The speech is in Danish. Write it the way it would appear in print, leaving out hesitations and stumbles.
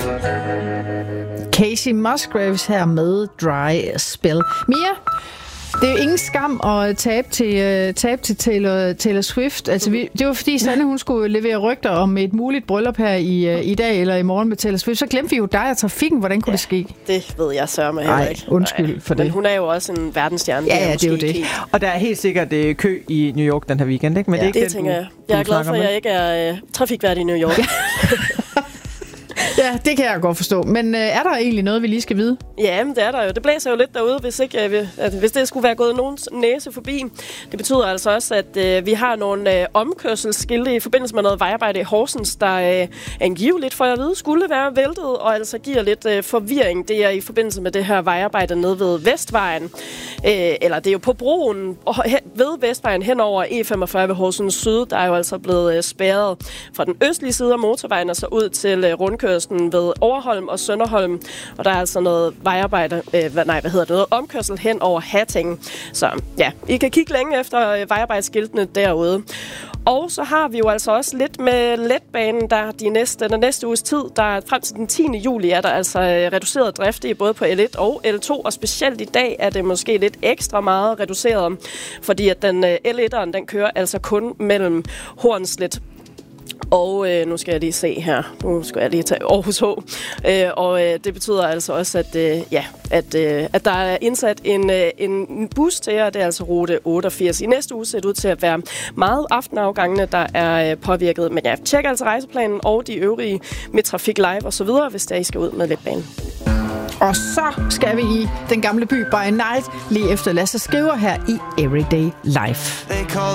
Kacey Musgraves her med Dry Spell. Mia, det er jo ingen skam at tabe til Taylor Swift. Altså, det var fordi Sanne, hun skulle levere rygter om et muligt bryllup her i dag eller i morgen med Taylor Swift. Så glemte vi jo dig og trafikken. Hvordan kunne det ske? Det ved jeg sørme heller ikke. Undskyld for det. Men hun er jo også en verdensstjerne. Ja, det er jo det. Og der er helt sikkert kø i New York den her weekend, ikke? Men det tænker jeg. Jeg er glad for, at jeg ikke er trafikvært i New York. Ja, det kan jeg godt forstå. Men er der egentlig noget, vi lige skal vide? Ja, men det er der jo. Det blæser jo lidt derude, hvis det skulle være gået nogens næse forbi. Det betyder altså også, at vi har nogle omkørselsskilte i forbindelse med noget vejarbejde i Horsens, der angiveligt for at vide skulle være væltet, og altså giver lidt forvirring. Det er i forbindelse med det her vejarbejde nede ved Vestvejen. Eller det er jo på broen ved Vestvejen hen over E45 ved Horsens Syd. Der er jo altså blevet spærret fra den østlige side af motorvejen og så ud til rundkørslen ved Overholm og Sønderholm, og der er altså noget vejarbejde, noget omkørsel hen over Hattingen. Så ja, I kan kigge længe efter vejarbejdsskiltene derude. Og så har vi jo altså også lidt med letbanen, der den næste uges tid, der frem til den 10. juli er der altså reduceret drift i både på L1 og L2, og specielt i dag er det måske lidt ekstra meget reduceret, fordi at den L1'eren, den kører altså kun mellem Hornslet og nu skal jeg lige se her. Nu skal jeg lige tage Aarhus H. Og det betyder altså også, at der er indsat en bus til jer. Det er altså rute 88. I næste uge ser det ud til at være meget aftenafgangene, der er påvirket. Men ja, tjek altså rejseplanen og de øvrige med Trafik Live og så videre, hvis der I skal ud med letbanen. Og så skal vi i den gamle by by night, lige efter Lasse Skriver her i Everyday Life.